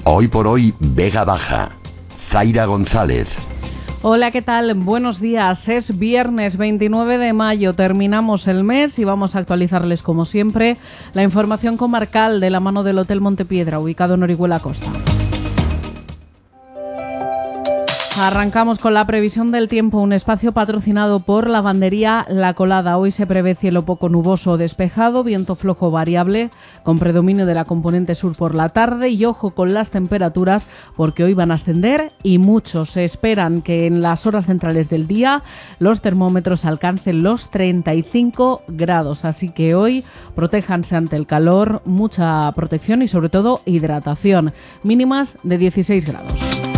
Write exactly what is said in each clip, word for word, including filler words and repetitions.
Hoy por hoy, Vega Baja. Zaira González. Hola, ¿qué tal? Buenos días. Es viernes veintinueve de mayo, terminamos el mes y vamos a actualizarles, como siempre, la información comarcal de la mano del Hotel Montepiedra, ubicado en Orihuela Costa. Arrancamos con la previsión del tiempo, un espacio patrocinado por Lavandería La Colada. Hoy se prevé cielo poco nuboso o despejado, viento flojo variable, con predominio de la componente sur por la tarde, y ojo con las temperaturas porque hoy van a ascender y mucho. Se esperan que en las horas centrales del día los termómetros alcancen los treinta y cinco grados, así que hoy protéjanse ante el calor, mucha protección y sobre todo hidratación, mínimas de dieciséis grados.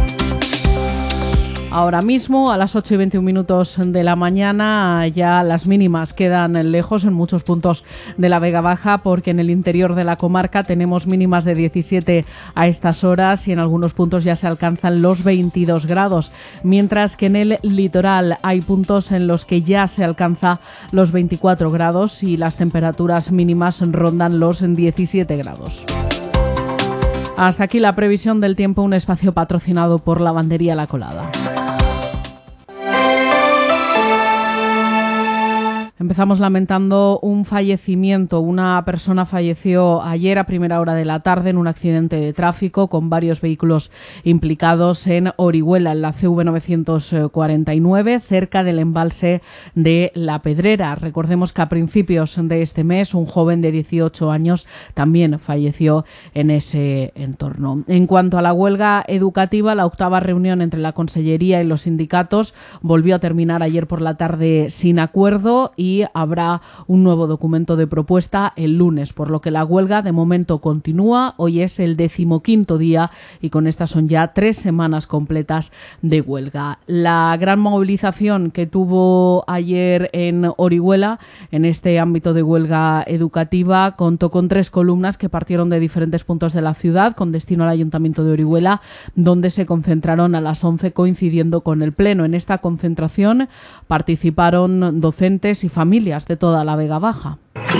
Ahora mismo, a las ocho y veintiún minutos de la mañana, ya las mínimas quedan lejos en muchos puntos de la Vega Baja, porque en el interior de la comarca tenemos mínimas de diecisiete a estas horas y en algunos puntos ya se alcanzan los veintidós grados, mientras que en el litoral hay puntos en los que ya se alcanza los veinticuatro grados y las temperaturas mínimas rondan los diecisiete grados. Hasta aquí la previsión del tiempo, un espacio patrocinado por Lavandería La Colada. Empezamos lamentando un fallecimiento. Una persona falleció ayer a primera hora de la tarde en un accidente de tráfico con varios vehículos implicados en Orihuela, en la C V novecientos cuarenta y nueve, cerca del embalse de La Pedrera. Recordemos que a principios de este mes un joven de dieciocho años también falleció en ese entorno. En cuanto a la huelga educativa, la octava reunión entre la Consellería y los sindicatos volvió a terminar ayer por la tarde sin acuerdo y y habrá un nuevo documento de propuesta el lunes, por lo que la huelga de momento continúa. Hoy es el decimoquinto día y con estas son ya tres semanas completas de huelga. La gran movilización que tuvo ayer en Orihuela, en este ámbito de huelga educativa, contó con tres columnas que partieron de diferentes puntos de la ciudad con destino al Ayuntamiento de Orihuela, donde se concentraron a las once, coincidiendo con el Pleno. En esta concentración participaron docentes y familias de toda la Vega Baja.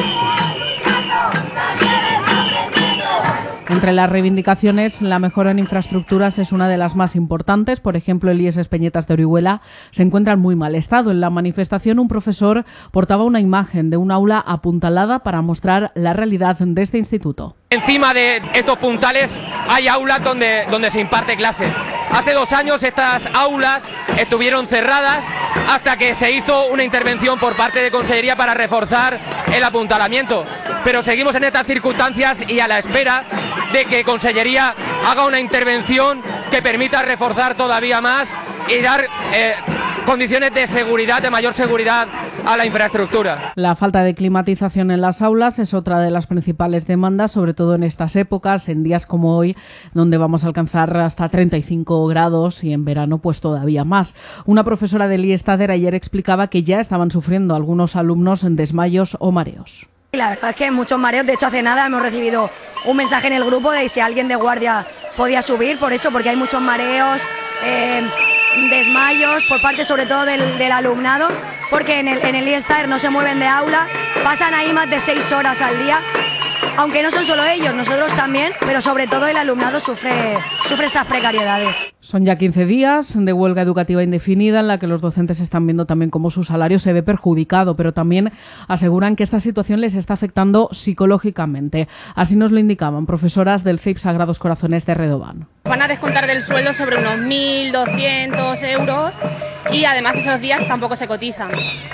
Entre las reivindicaciones, la mejora en infraestructuras es una de las más importantes. Por ejemplo, el I E S Peñetas de Orihuela se encuentra en muy mal estado. En la manifestación, un profesor portaba una imagen de un aula apuntalada para mostrar la realidad de este instituto. Encima de estos puntales hay aulas donde, donde se imparte clase. Hace dos años estas aulas estuvieron cerradas hasta que se hizo una intervención por parte de Consellería para reforzar el apuntalamiento. Pero seguimos en estas circunstancias y a la espera de que Consellería haga una intervención que permita reforzar todavía más y dar eh, condiciones de seguridad, de mayor seguridad a la infraestructura. La falta de climatización en las aulas es otra de las principales demandas, sobre todo en estas épocas, en días como hoy, donde vamos a alcanzar hasta treinta y cinco grados y en verano pues todavía más. Una profesora del IESTADER ayer explicaba que ya estaban sufriendo algunos alumnos en desmayos o mareos. La verdad es que muchos mareos. De hecho, hace nada hemos recibido un mensaje en el grupo de si alguien de guardia podía subir, por eso, porque hay muchos mareos, eh, desmayos por parte sobre todo del, del alumnado, porque en el, en el IESTADER no se mueven de aula, pasan ahí más de seis horas al día, aunque no son solo ellos, nosotros también, pero sobre todo el alumnado sufre, sufre estas precariedades. Son ya quince días de huelga educativa indefinida en la que los docentes están viendo también cómo su salario se ve perjudicado, pero también aseguran que esta situación les está afectando psicológicamente. Así nos lo indicaban profesoras del C I P Sagrados Corazones de Redován. Van a descontar del sueldo sobre unos mil doscientos euros y además esos días tampoco se cotizan.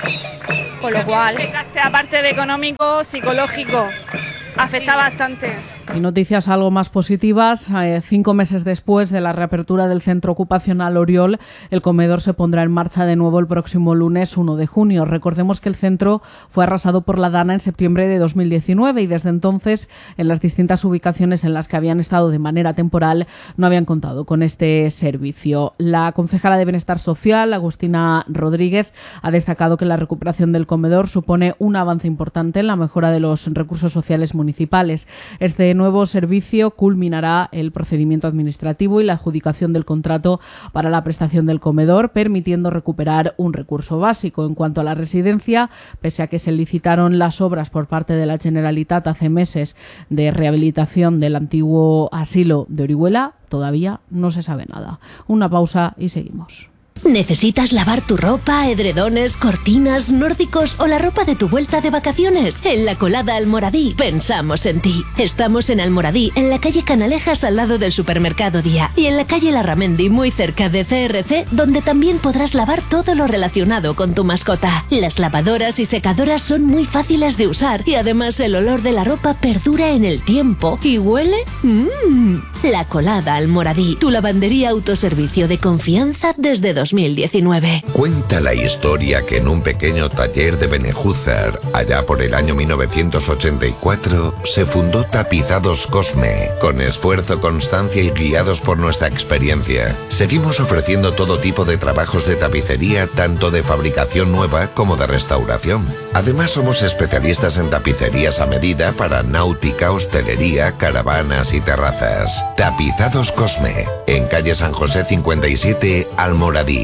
Con lo cual, aparte de económico, psicológico, afecta bastante. Y noticias algo más positivas. Eh, cinco meses después de la reapertura del centro ocupacional Oriol, el comedor se pondrá en marcha de nuevo el próximo lunes uno de junio. Recordemos que el centro fue arrasado por la Dana en septiembre de dos mil diecinueve y desde entonces, en las distintas ubicaciones en las que habían estado de manera temporal, no habían contado con este servicio. La concejala de Bienestar Social, Agustina Rodríguez, ha destacado que la recuperación del comedor supone un avance importante en la mejora de los recursos sociales municipales. Este este nuevo servicio culminará el procedimiento administrativo y la adjudicación del contrato para la prestación del comedor, permitiendo recuperar un recurso básico. En cuanto a la residencia, pese a que se licitaron las obras por parte de la Generalitat hace meses de rehabilitación del antiguo asilo de Orihuela, todavía no se sabe nada. Una pausa y seguimos. ¿Necesitas lavar tu ropa, edredones, cortinas, nórdicos o la ropa de tu vuelta de vacaciones? En La Colada Almoradí pensamos en ti. Estamos en Almoradí, en la calle Canalejas al lado del supermercado Día y en la calle Larramendi muy cerca de C R C, donde también podrás lavar todo lo relacionado con tu mascota. Las lavadoras y secadoras son muy fáciles de usar y además el olor de la ropa perdura en el tiempo y huele mmm. La Colada Almoradí, tu lavandería autoservicio de confianza desde dos mil diecinueve. Cuenta la historia que en un pequeño taller de Benejúzar, allá por el año mil novecientos ochenta y cuatro, se fundó Tapizados Cosme. Con esfuerzo, constancia y guiados por nuestra experiencia, seguimos ofreciendo todo tipo de trabajos de tapicería, tanto de fabricación nueva como de restauración. Además, somos especialistas en tapicerías a medida para náutica, hostelería, caravanas y terrazas. Tapizados Cosme, en calle San José cincuenta y siete, Almoradí.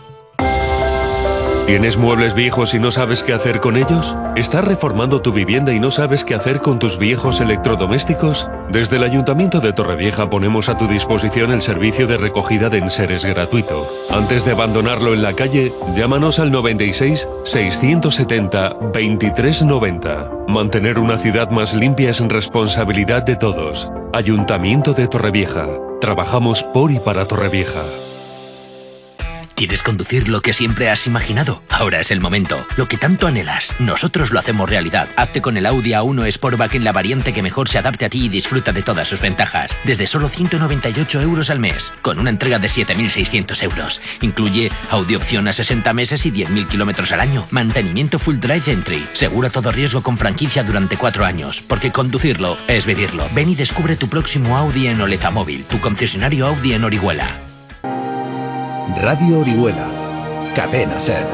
¿Tienes muebles viejos y no sabes qué hacer con ellos? ¿Estás reformando tu vivienda y no sabes qué hacer con tus viejos electrodomésticos? Desde el Ayuntamiento de Torrevieja ponemos a tu disposición el servicio de recogida de enseres gratuito. Antes de abandonarlo en la calle, llámanos al noventa y seis, seiscientos setenta, veintitrés noventa. Mantener una ciudad más limpia es responsabilidad de todos. Ayuntamiento de Torrevieja. Trabajamos por y para Torrevieja. ¿Quieres conducir lo que siempre has imaginado? Ahora es el momento. Lo que tanto anhelas, nosotros lo hacemos realidad. Hazte con el Audi A uno Sportback en la variante que mejor se adapte a ti y disfruta de todas sus ventajas. Desde solo ciento noventa y ocho euros al mes, con una entrega de siete mil seiscientos euros. Incluye Audi opción a sesenta meses y diez mil kilómetros al año. Mantenimiento full drive entry. Seguro todo riesgo con franquicia durante cuatro años. Porque conducirlo es vivirlo. Ven y descubre tu próximo Audi en Oleza Móvil, tu concesionario Audi en Orihuela. Radio Orihuela, Cadena Ser.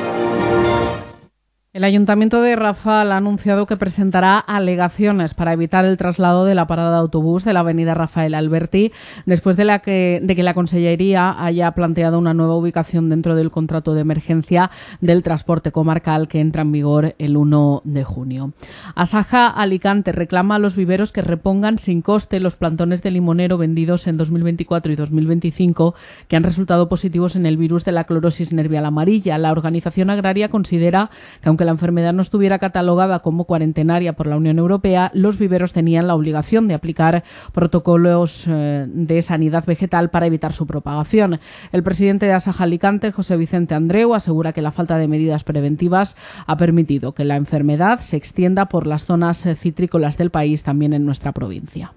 El Ayuntamiento de Rafal ha anunciado que presentará alegaciones para evitar el traslado de la parada de autobús de la avenida Rafael Alberti después de, la que, de que la Consellería haya planteado una nueva ubicación dentro del contrato de emergencia del transporte comarcal que entra en vigor el uno de junio. Asaja Alicante reclama a los viveros que repongan sin coste los plantones de limonero vendidos en dos mil veinticuatro y dos mil veinticinco que han resultado positivos en el virus de la clorosis nervial amarilla. La organización agraria considera que aunque la enfermedad no estuviera catalogada como cuarentenaria por la Unión Europea, los viveros tenían la obligación de aplicar protocolos eh, de sanidad vegetal para evitar su propagación. El presidente de Asaja Alicante, José Vicente Andreu, asegura que la falta de medidas preventivas ha permitido que la enfermedad se extienda por las zonas citrícolas del país, también en nuestra provincia.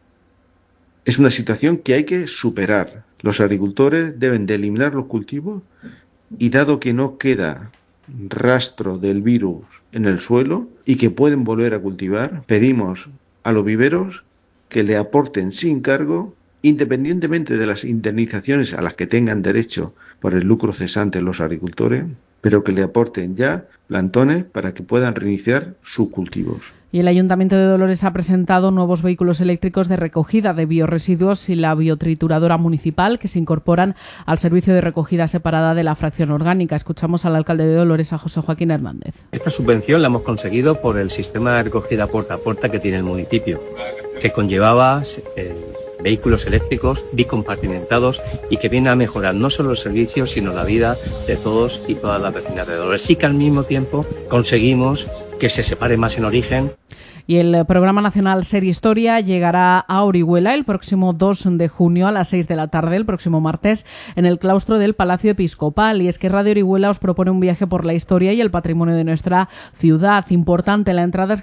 Es una situación que hay que superar. Los agricultores deben de eliminar los cultivos y, dado que no queda rastro del virus en el suelo y que pueden volver a cultivar, pedimos a los viveros que le aporten sin cargo, independientemente de las indemnizaciones a las que tengan derecho por el lucro cesante los agricultores, pero que le aporten ya plantones para que puedan reiniciar sus cultivos. Y el Ayuntamiento de Dolores ha presentado nuevos vehículos eléctricos de recogida de biorresiduos y la biotrituradora municipal que se incorporan al servicio de recogida separada de la fracción orgánica. Escuchamos al alcalde de Dolores, a José Joaquín Hernández. Esta subvención la hemos conseguido por el sistema de recogida puerta a puerta que tiene el municipio, que conllevaba eh, vehículos eléctricos bicompartimentados y que viene a mejorar no solo el servicio, sino la vida de todos y todas las vecinas de Dolores. Sí que al mismo tiempo conseguimos que se separe más en origen. Y el Programa Nacional Ser Historia llegará a Orihuela el próximo dos de junio a las seis de la tarde, el próximo martes, en el claustro del Palacio Episcopal. Y es que Radio Orihuela os propone un viaje por la historia y el patrimonio de nuestra ciudad. Importante, la entrada es